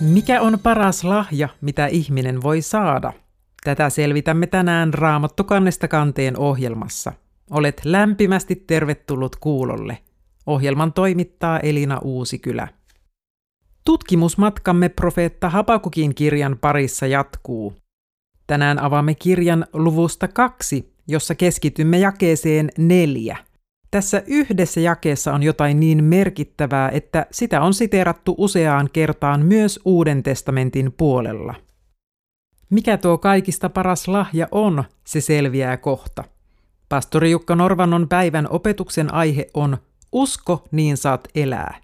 Mikä on paras lahja, mitä ihminen voi saada? Tätä selvitämme tänään Raamattu kannesta kanteen ohjelmassa. Olet lämpimästi tervetullut kuulolle. Ohjelman toimittaa Elina Uusikylä. Tutkimusmatkamme profeetta Habakukin kirjan parissa jatkuu. Tänään avaamme kirjan luvusta 2, jossa keskitymme jakeeseen 4. Tässä yhdessä jakeessa on jotain niin merkittävää, että sitä on siteerattu useaan kertaan myös Uuden testamentin puolella. Mikä tuo kaikista paras lahja on, se selviää kohta. Pastori Jukka Norvannon päivän opetuksen aihe on Usko, niin saat elää.